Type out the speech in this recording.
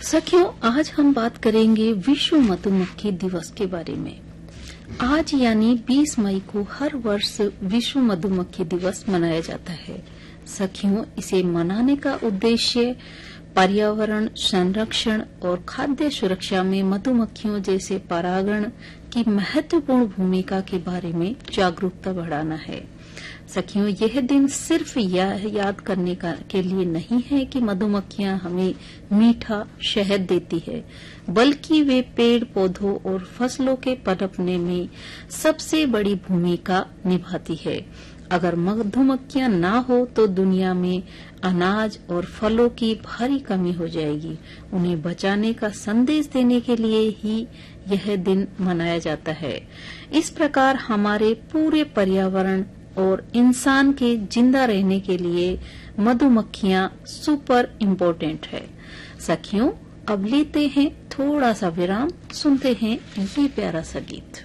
सखियों, आज हम बात करेंगे विश्व मधुमक्खी दिवस के बारे में। आज यानी 20 मई को हर वर्ष विश्व मधुमक्खी दिवस मनाया जाता है। सखियों, इसे मनाने का उद्देश्य पर्यावरण संरक्षण और खाद्य सुरक्षा में मधुमक्खियों जैसे परागण की महत्वपूर्ण भूमिका के बारे में जागरूकता बढ़ाना है। सखियों, यह दिन सिर्फ याद करने के लिए नहीं है कि मधुमक्खियां हमें मीठा शहद देती है, बल्कि वे पेड़ पौधों और फसलों के पनपने में सबसे बड़ी भूमिका निभाती है। अगर मधुमक्खियां ना हो तो दुनिया में अनाज और फलों की भारी कमी हो जाएगी। उन्हें बचाने का संदेश देने के लिए ही यह दिन मनाया जाता है। इस प्रकार हमारे पूरे पर्यावरण और इंसान के जिंदा रहने के लिए मधुमक्खियां सुपर इम्पोर्टेंट है। सखियों, अब लेते हैं थोड़ा सा विराम, सुनते हैं ये प्यारा सा गीत।